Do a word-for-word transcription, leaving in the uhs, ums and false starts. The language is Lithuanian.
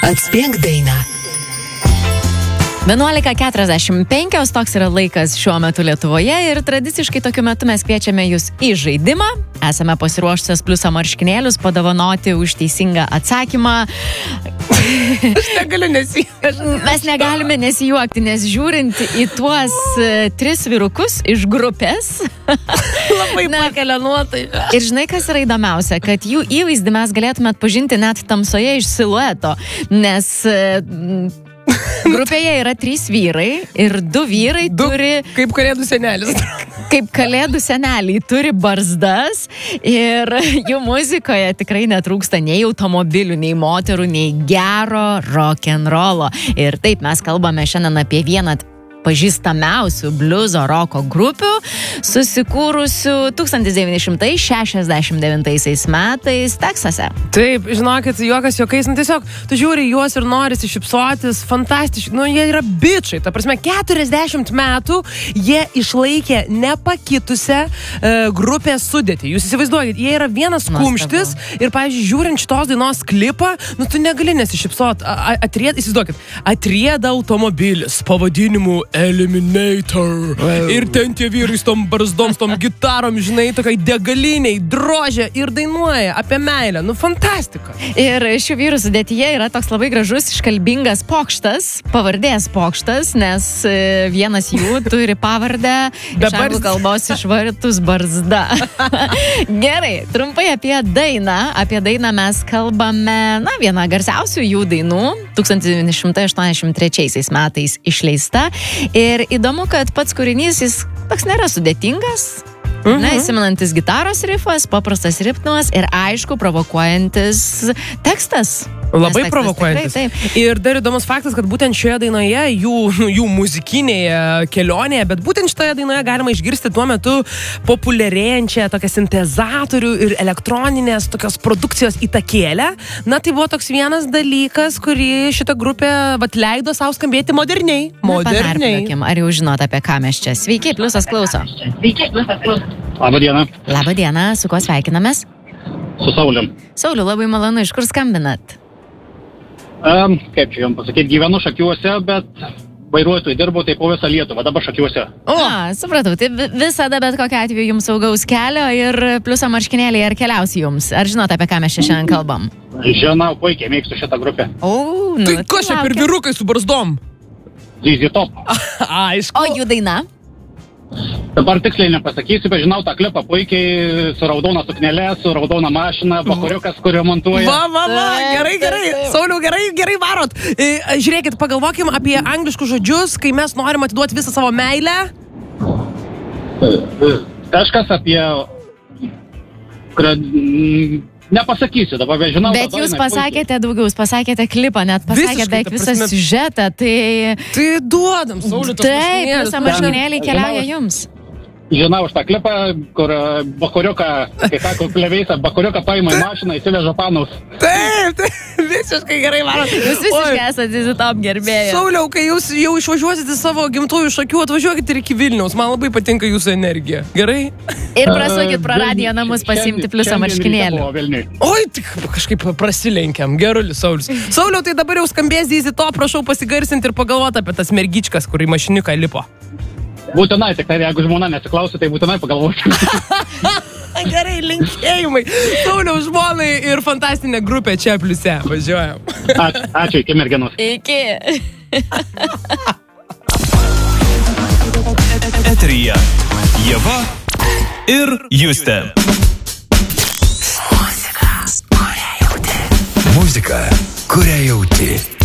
Atspėk dainą. vienuolika keturiasdešimt penki, toks yra laikas šiuo metu Lietuvoje ir tradiciškai tokiu metu mes kviečiame jūs į žaidimą. Esame pasiruošusios pliuso marškinėlius padovanoti už teisingą atsakymą. Aš negaliu nesijuokti. Mes negalime nesijuokti, nes žiūrint į tuos uh, tris vyrukus iš grupės. Labai pakelia nuotaiką. Ir žinai, kas yra įdomiausia, kad jų įvaizdį mes galėtume atpažinti net tamsoje iš silueto, nes uh, grupėje yra trys vyrai ir du vyrai du, turi... Kaip kalėdų senelis. Kaip kalėdų seneliai turi barzdas ir jų muzikoje tikrai netrūksta nei automobilių, nei moterų, nei gero rock'n'rollo. Ir taip mes kalbame šiandien apie vieną pažįstamiausių bliuzo roko grupių, susikūrusių tūkstantis devyni šimtai šešiasdešimt devintaisiais metais Teksase. Taip, žinokit, juokas juokais, nu tiesiog, tu žiūri juos ir norisi šypsotis, fantastiški, nu jie yra bičiai, ta prasme, keturiasdešimt metų jie išlaikė nepakitusią e, grupės sudėtį. Jūs įsivaizduokit, jie yra vienas kumštis ir, pavyzdžiui, žiūrint šitos dainos klipą, nu tu negali nesišypsot, atried, įsivaizduokit, atrieda automobilis pavadinimu Eliminator. Wow. Ir ten tie vyrai su tom barzdom, su tom gitarom, žinai, tokiai degaliniai, drožia ir dainuoja apie meilę. Nu, fantastika. Ir šių vyrų sudėtyje yra toks labai gražus, iškalbingas pokštas, pavardės pokštas, nes vienas jų turi pavardę iš anglų kalbos išvartus barzda. Gerai, trumpai apie dainą. Apie dainą mes kalbame, na, vieną garsiausių jų dainų, tūkstantis devyni šimtai aštuoniasdešimt trečiaisiais metais išleista. Ir įdomu, kad pats kūrinys jis toks nėra sudėtingas, mhm. na, įsimenantis gitaros rifas, paprastas ritmas ir aišku provokuojantis tekstas. Labai tekstas provokuojantis. Tikrai, taip. Ir dar įdomus faktas, kad būtent šioje dainoje, jų, jų muzikinėje kelionėje, bet būtent šitoje dainoje galima išgirsti tuo metu populiarėjančią tokią sintezatorių ir elektroninės tokios produkcijos įtakėlę. Na, tai buvo toks vienas dalykas, kurį šita grupė vat, leido savo skambėti moderniai. Moderniai. Na, ar jau žinot, apie ką mes čia? Sveiki, pliusas klauso. Sveiki, pliusas klauso. Labą dieną. Labą dieną, su kuo sveikinamės? Su Saulium. Sauliu, labai malonu, iš kur skambinat? Um, kaip čia jums pasakyti, gyvenu Šakiuose, bet vairuotojai dirbo taip po visą Lietuvą, dabar Šakiuose. O, A, supratau, tai visada bet kokiu atveju jums saugaus kelio ir pliuso marškinėliai ar keliausi jums. Ar žinot, apie ką mes čia šiandien kalbam? Žinau, puikiai mėgstu šitą grupę. O, nu, tai ko čia per vyrukai su barzdom? Z Z Top. Aišku. O jų daina? Dabar tiksliai nepasakysiu, bet žinau tą klipą puikiai, su raudona suknelė, su raudona mašina, bakuriukas, kurio montuoja. Va, va, va, gerai, gerai. Sauliau, gerai, gerai varot. E, žiūrėkit, pagalvokim apie angliškus žodžius, kai mes norim atiduoti visą savo meilę. Kažkas apie... Kurio, nepasakysiu dabar, bet žinau. Bet jūs pasakėte daugiau, jūs pasakėte klipą, net pasakėte beveik visą siužetą, tai... Tai duodam, Sauliu, tos Taip, visą marškinėlį keliauja jums. Žinau už tą klipą, kur bakuriuką, kai sako, pleveisa, bakuriuką paima į mašiną, įsiveža panus. Taip, taip, visiškai gerai varot. Jūs visiškai esate Z Z Top gerbėjai. Sauliau, kai jūs jau išvažiuosite savo gimtųjų Šakių, atvažiuokit ir iki Vilniaus. Man labai patinka jūsų energija. Gerai? Ir prasukit pro radijo namus pasimti pliuso marškinėlį. Oi, tik kažkaip prasilenkiam. Gerulis, Saulius. Sauliau, tai dabar jau skambės Z Z Top, prašau pasigarsinti ir pagalvoti apie tas mergičkas, kur į mašiniuką lipo. Būtinai, tik tai jeigu žmona nesiklauso, tai būtinai pagalvosiu. Gerai, linkėjimai. Sauliau žmonai ir fantastinė grupė čia pliuse. Važiuojam. Ačiū, ačiū, iki merginos. Iki. Eteryje Ieva ir Justė. Muzika, kurią jauti. Muzika, kurią jauti.